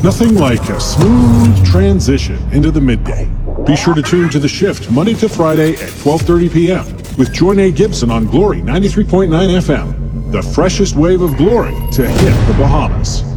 Nothing like a smooth transition into the midday. Be sure to tune to The Shift Monday to Friday at 12:30 p.m. with Joyne Gibson on Glory 93.9 FM. The freshest wave of glory to hit the Bahamas.